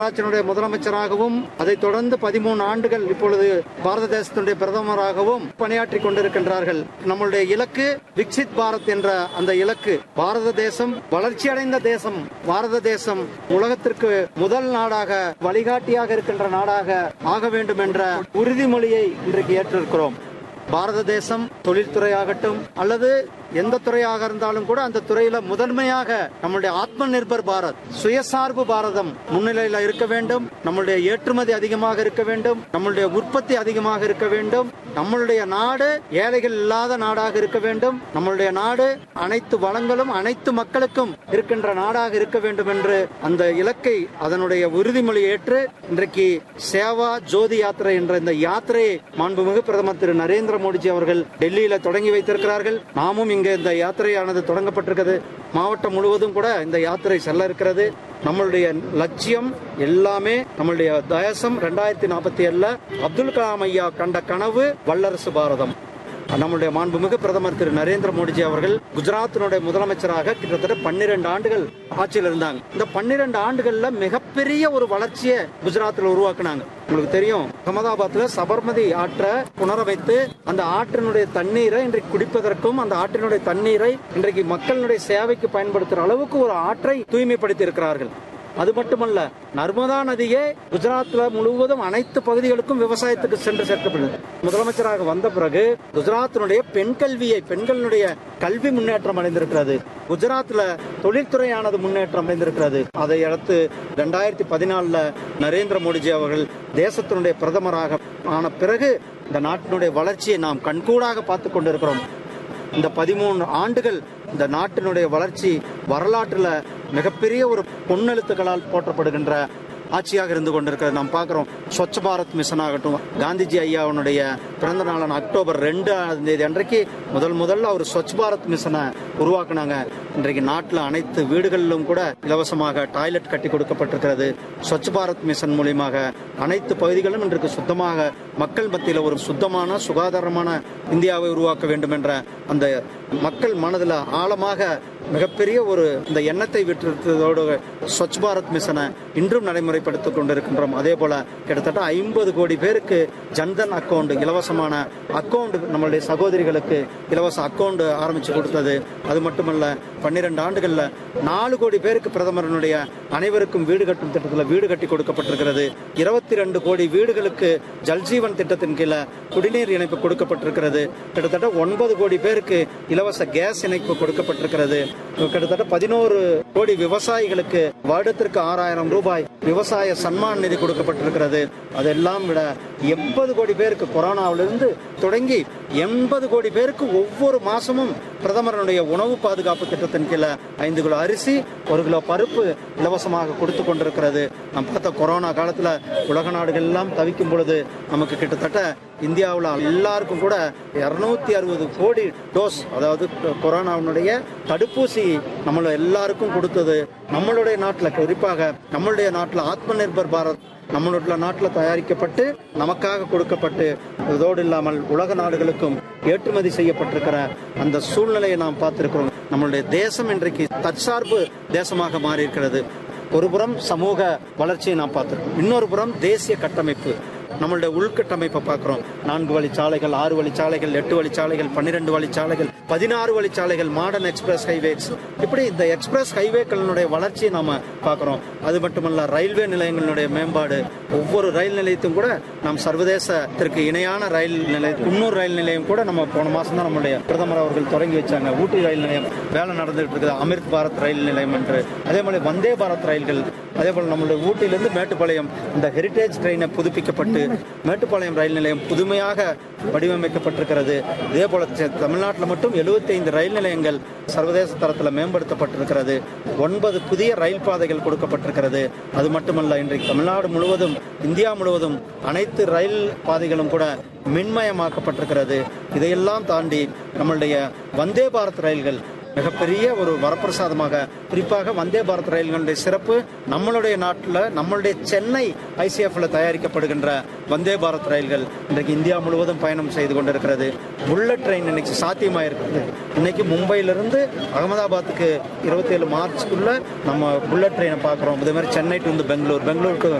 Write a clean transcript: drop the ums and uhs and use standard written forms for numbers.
குஜராத்தினுடைய முதலமைச்சராகவும் அதைத் தொடர்ந்து 13 ஆண்டுகள் இப்பொழுது பாரத தேசத்தினுடைய பிரதமராகவும் பணியாற்றி கொண்டிருக்கின்றார்கள். நம்முடைய இலக்கு விக்சித் பாரத் என்ற அந்த இலக்கு. பாரத தேசம் வளர்ச்சியடைந்த தேசம். பாரத தேசம் உலகத்திற்கு முதல் நாடாக வழிகாட்டியாக இருக்கின்ற நாடாக ஆக வேண்டும் என்ற உறுதிமொழியை இன்றைக்கு ஏற்றிருக்கிறோம். பாரத தேசம் தொழில்துறையாகட்டும் அல்லது எந்த துறையாக இருந்தாலும் கூட அந்த துறையில முதன்மையாக நம்முடைய ஆத்ம நிர்பர் பாரத், சுயசார்பு பாரதம் முன்னிலையில இருக்க வேண்டும். நம்மளுடைய ஏற்றுமதி அதிகமாக இருக்க வேண்டும். நம்மளுடைய உற்பத்தி அதிகமாக இருக்க வேண்டும். நம்மளுடைய நாடு ஏழைகள் இல்லாத நாடாக இருக்க வேண்டும். நம்மளுடைய நாடு அனைத்து வளங்களும் அனைத்து மக்களுக்கும் இருக்கின்ற நாடாக இருக்க வேண்டும் என்று அந்த இலக்கை அதனுடைய உறுதிமொழி ஏற்று இன்றைக்கு சேவா ஜோதி யாத்திரை என்ற இந்த யாத்திரையை மாண்புமிகு பிரதமர் திரு நரேந்திர மோடிஜி அவர்கள் டெல்லியில தொடங்கி வைத்திருக்கிறார்கள். நாமும் இங்கே இந்த யாத்திரையானது தொடங்கப்பட்டிருக்கிறது. மாவட்டம் முழுவதும் கூட இந்த யாத்திரை செல்ல இருக்கிறது. நம்மளுடைய லட்சியம் எல்லாமே நம்மளுடைய தேசம் 2047 அப்துல் கலாம் ஐயா கண்ட கனவு வல்லரசு பாரதம். நம்முடைய மாண்புமிகு பிரதமர் திரு நரேந்திர மோடிஜி அவர்கள் குஜராத்தினுடைய முதலமைச்சராக கிட்டத்தட்ட 12 ஆண்டுகள் ஆட்சியில் இருந்தாங்க. இந்த 12 ஆண்டுகள்ல மிகப்பெரிய ஒரு வளர்ச்சியை குஜராத்தில் உருவாக்குனாங்க. உங்களுக்கு தெரியும், அகமதாபாத்ல சபர்மதி ஆற்றை புனரமைத்து அந்த ஆற்றினுடைய தண்ணீரை இன்றைக்கு குடிப்பதற்கும் அந்த ஆற்றினுடைய தண்ணீரை இன்றைக்கு மக்களுடைய சேவைக்கு பயன்படுத்துகிற அளவுக்கு ஒரு ஆற்றை தூய்மைப்படுத்தி இருக்கிறார்கள். அது மட்டுமல்ல, நர்மதா நதியே குஜராத்ல முழுவதும் அனைத்து பகுதிகளுக்கும் விவசாயத்துக்கு சென்று சேர்க்கப்படுது. முதலமைச்சராக வந்த பிறகு குஜராத்தினுடைய பெண்களுடைய கல்வி முன்னேற்றம் அடைந்திருக்கிறது. குஜராத்ல தொழில்துறையானது முன்னேற்றம் அடைந்திருக்கிறது. அதை அடுத்து 2014 நரேந்திர மோடிஜி அவர்கள் தேசத்தினுடைய பிரதமராக ஆன பிறகு இந்த நாட்டினுடைய வளர்ச்சியை நாம் கண்கூடாக பார்த்து கொண்டிருக்கிறோம். இந்த 13 ஆண்டுகள் இந்த நாட்டினுடைய வளர்ச்சி வரலாற்றுல மிகப்பெரிய ஒரு பொன்னெழுத்துக்களால் போற்றப்படுகின்ற ஆட்சியாக இருந்து கொண்டிருக்கிறது. நாம் பார்க்கிறோம், ஸ்வச் பாரத் மிஷன் ஆகட்டும், காந்திஜி ஐயாவுடைய பிறந்த நாளான அக்டோபர் 2 அன்றைக்கு முதல்ல அவர் ஸ்வச் பாரத் மிஷனை உருவாக்குனாங்க. இன்றைக்கு நாட்டில் அனைத்து வீடுகளிலும் கூட இலவசமாக டாய்லெட் கட்டி கொடுக்கப்பட்டிருக்கிறது. ஸ்வச் பாரத் மிஷன் மூலியமாக அனைத்து பகுதிகளும் இன்றைக்கு சுத்தமாக மக்கள் மத்தியில் ஒரு சுத்தமான சுகாதாரமான இந்தியாவை உருவாக்க வேண்டும் என்ற அந்த மக்கள் மனதில் ஆழமாக மிகப்பெரிய ஒரு இந்த எண்ணத்தை விட்டிருந்ததோடு ஸ்வச் பாரத் மிஷனை இன்றும் நடைமுறைப்படுத்திக் கொண்டிருக்கின்றோம். அதே போல கிட்டத்தட்ட 50 கோடி பேருக்கு ஜன்தன் அக்கௌண்ட், இலவசமான அக்கௌண்ட் நம்மளுடைய சகோதரிகளுக்கு இலவச அக்கௌண்ட் ஆரம்பிச்சு கொடுத்தது. அது மட்டுமல்ல, 12 ஆண்டுகள்ல 4 கோடி பேருக்கு பிரதமருடைய அனைவருக்கும் வீடு கட்டும் திட்டத்தில் வீடு கட்டி கொடுக்கப்பட்டிருக்கிறது. 22 கோடி வீடுகளுக்கு ஜல்ஜீவன் திட்டத்தின் கீழே குடிநீர் இணைப்பு கொடுக்கப்பட்டிருக்கிறது. கிட்டத்தட்ட 9 கோடி பேருக்கு இலவச கேஸ் இணைப்பு கொடுக்கப்பட்டிருக்கிறது. கிட்டத்தட்ட 11 கோடி விவசாயிகளுக்கு வருடத்திற்கு 6000 ரூபாய் விவசாய சன்மான் நிதி கொடுக்கப்பட்டிருக்கிறது. அதெல்லாம் விட 80 கோடி பேருக்கு கொரோனாவிலிருந்து தொடங்கி 80 கோடி பேருக்கு ஒவ்வொரு மாசமும் பிரதமருடைய உணவு பாதுகாப்பு திட்டத்தின் கீழே 5 கிலோ அரிசி 1 கிலோ பருப்பு இலவசமாக கொடுத்து கொண்டிருக்கிறது. நம்ம பார்த்த கொரோனா காலத்துல உலக நாடுகள் எல்லாம் தவிக்கும் பொழுது நமக்கு கிட்டத்தட்ட இந்தியாவில் எல்லாருக்கும் கூட 260 கோடி டோஸ், அதாவது கொரோனாவுடைய தடுப்பூசி நம்மள எல்லாருக்கும் கொடுத்தது நம்மளுடைய நாட்டில், குறிப்பாக நம்மளுடைய நாட்டில் ஆத்ம நிர்பர் பாரத் நம்மளுடைய நாட்டில் தயாரிக்கப்பட்டு நமக்காக கொடுக்கப்பட்டு, இதோடு இல்லாமல் உலக நாடுகளுக்கும் ஏற்றுமதி செய்யப்பட்டிருக்கிற அந்த சூழ்நிலையை நாம் பார்த்திருக்கிறோம். நம்மளுடைய தேசம் இன்றைக்கு தற்சார்பு தேசமாக மாறி இருக்கிறது. ஒரு புறம் சமூக வளர்ச்சியை நாம் பார்த்திருக்கோம், இன்னொரு புறம் தேசிய கட்டமைப்பு. நம்மளுடைய உள்கட்டமைப்பை பார்க்கிறோம். 4 வழிச்சாலைகள், 6 வழிச்சாலைகள், 8 வழிச்சாலைகள், 12 வழிச்சாலைகள், 16 வழிச்சாலைகள், மாடர்ன் எக்ஸ்பிரஸ் ஹைவேஸ், இப்படி இந்த எக்ஸ்பிரஸ் ஹைவேக்களுடைய வளர்ச்சியை நாம பார்க்கிறோம். அது மட்டுமல்ல, ரயில்வே நிலையங்களுடைய மேம்பாடு. ஒவ்வொரு ரயில் நிலையத்தும் கூட நாம் சர்வதேசத்திற்கு இணையான ரயில் நிலையம், இன்னொரு ரயில் நிலையம் கூட நம்ம போன மாசம் தான் நம்முடைய பிரதமர் அவர்கள் தொடங்கி வச்சாங்க. ஊட்டி ரயில் நிலையம் வேலை நடந்துட்டு இருக்குது, அமிர்த் பாரத் ரயில் நிலையம் என்று. அதே மாதிரி வந்தே பாரத் ரயில்கள். அதே போல நம்மளுடைய ஊட்டியிலிருந்து மேட்டுப்பாளையம் இந்த ஹெரிட்டேஜ் ட்ரெயினை புதுப்பிக்கப்பட்டு மேட்டுப்பாளையம் ரயில் நிலையம் புதுமையாக வடிவமைக்கப்பட்டிருக்கிறது. இதே போல தமிழ்நாட்டில் மட்டும் 75 ரயில் நிலையங்கள் சர்வதேச தரத்தில் மேம்படுத்தப்பட்டிருக்கிறது. 9 புதிய ரயில் பாதைகள் கொடுக்கப்பட்டிருக்கிறது. அது மட்டுமல்ல, இன்றைக்கு தமிழ்நாடு முழுவதும், இந்தியா முழுவதும் அனைத்து ரயில் பாதைகளும் கூட மின்மயமாக்கப்பட்டிருக்கிறது. இதையெல்லாம் தாண்டி நம்மளுடைய வந்தே பாரத் ரயில்கள் மிகப்பெரிய ஒரு வரப்பிரசாதமாக, குறிப்பாக வந்தே பாரத் ரயில்களுடைய சிறப்பு நம்மளுடைய நாட்டில் நம்மளுடைய சென்னை ஐசிஎஃப்ல தயாரிக்கப்படுகின்ற வந்தே பாரத் ரயில்கள் இன்றைக்கு இந்தியா முழுவதும் பயணம் செய்து கொண்டிருக்கிறது. புல்லட் ட்ரெயின் இன்னைக்கு சாத்தியமாக இருக்கிறது. இன்னைக்கு மும்பையிலிருந்து அகமதாபாத்துக்கு 27 மார்ச்சுக்குள்ள நம்ம புல்லட் ட்ரெயினை பார்க்குறோம். அதே மாதிரி சென்னை டு பெங்களூர், பெங்களூர் டு